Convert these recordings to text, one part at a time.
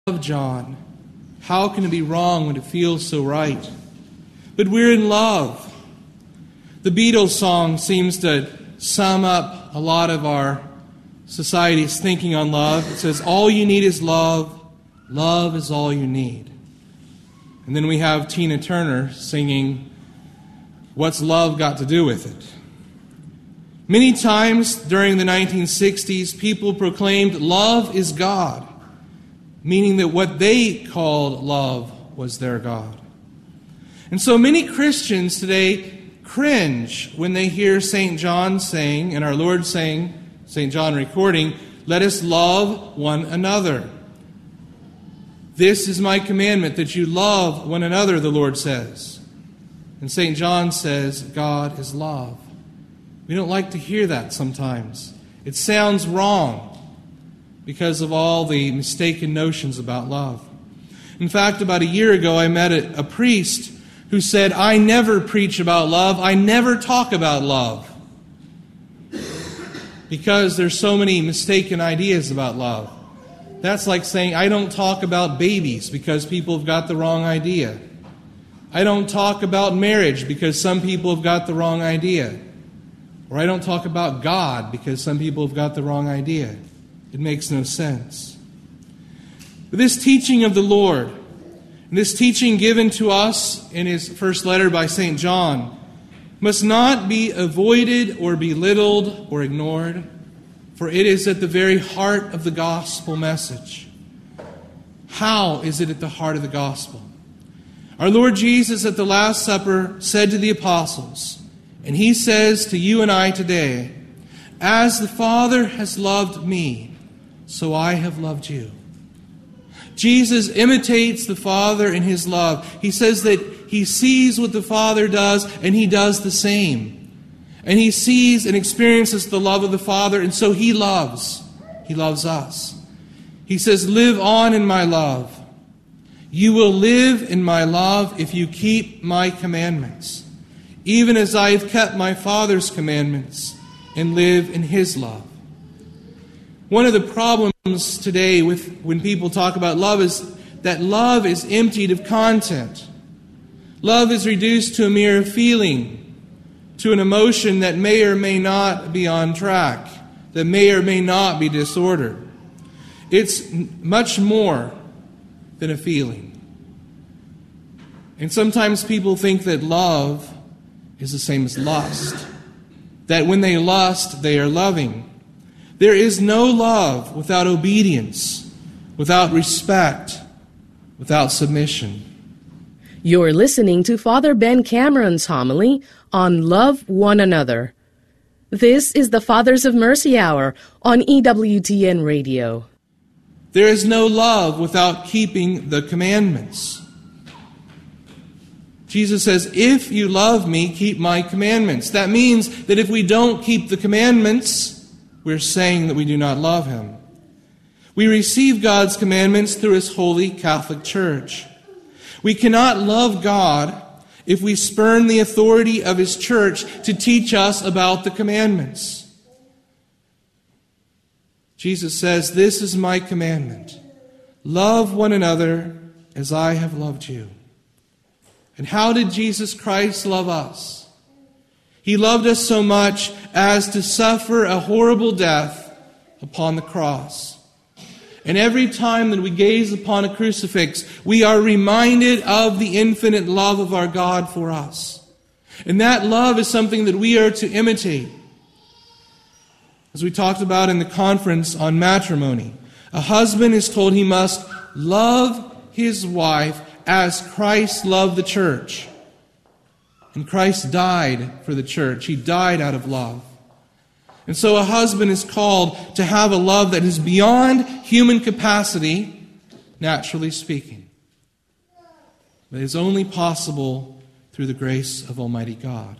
love John. How can it be wrong when it feels so right? But we're in love. The Beatles song seems to sum up a lot of our society's thinking on love. It says, all you need is love. Love is all you need. And then we have Tina Turner singing, what's love got to do with it? Many times during the 1960s, people proclaimed love is God, meaning that what they called love was their God. And so many Christians today cringe when they hear St. John saying, and our Lord saying, St. John recording, let us love one another. This is my commandment, that you love one another, the Lord says. And St. John says, God is love. We don't like to hear that sometimes. It sounds wrong because of all the mistaken notions about love. In fact, about a year ago, I met a priest who said, I never preach about love. I never talk about love. Because there's so many mistaken ideas about love. That's like saying, I don't talk about babies because people have got the wrong idea. I don't talk about marriage because some people have got the wrong idea. Or I don't talk about God because some people have got the wrong idea. It makes no sense. But this teaching of the Lord, and this teaching given to us in his first letter by St. John, must not be avoided or belittled or ignored, for it is at the very heart of the gospel message. How is it at the heart of the gospel? Our Lord Jesus at the Last Supper said to the apostles, and he says to you and I today, as the Father has loved me, so I have loved you. Jesus imitates the Father in his love. He says that he sees what the Father does, and he does the same. And he sees and experiences the love of the Father, and so he loves. He loves us. He says, live on in my love. You will live in my love if you keep my commandments, even as I have kept my Father's commandments and live in his love. One of the problems today when people talk about love is that love is emptied of content. Love is reduced to a mere feeling, to an emotion that may or may not be on track, that may or may not be disordered. It's much more than a feeling. And sometimes people think that love is the same as lust, that when they lust, they are loving. There is no love without obedience, without respect, without submission. You're listening to Father Ben Cameron's homily on Love One Another. This is the Fathers of Mercy Hour on EWTN Radio. There is no love without keeping the commandments. Jesus says, if you love me, keep my commandments. That means that if we don't keep the commandments, we're saying that we do not love him. We receive God's commandments through his holy Catholic Church. We cannot love God if we spurn the authority of his church to teach us about the commandments. Jesus says, this is my commandment. Love one another as I have loved you. And how did Jesus Christ love us? He loved us so much as to suffer a horrible death upon the cross. And every time that we gaze upon a crucifix, we are reminded of the infinite love of our God for us. And that love is something that we are to imitate. As we talked about in the conference on matrimony, a husband is told he must love his wife as Christ loved the church. And Christ died for the church. He died out of love. And so a husband is called to have a love that is beyond human capacity, naturally speaking. But is only possible through the grace of Almighty God.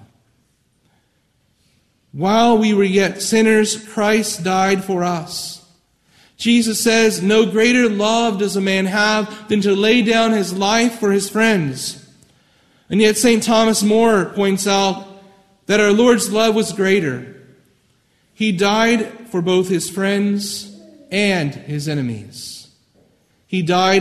While we were yet sinners, Christ died for us. Jesus says, no greater love does a man have than to lay down his life for his friends. And yet St. Thomas More points out that our Lord's love was greater. He died for both his friends and his enemies. He died